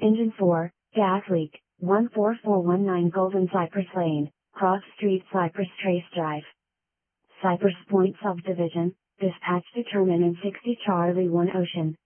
Engine 4, gas leak, 14419 Golden Cypress Lane, Cross Street, Cypress Trace Drive. Cypress Point Subdivision, dispatch determine in 60 Charlie 1 Ocean.